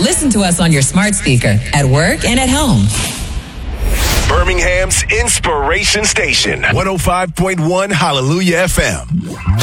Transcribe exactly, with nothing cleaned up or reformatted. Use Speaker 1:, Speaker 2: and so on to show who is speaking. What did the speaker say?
Speaker 1: Listen to us on your smart speaker, at work and at home.
Speaker 2: Birmingham's Inspiration Station, one oh five point one Hallelujah F M.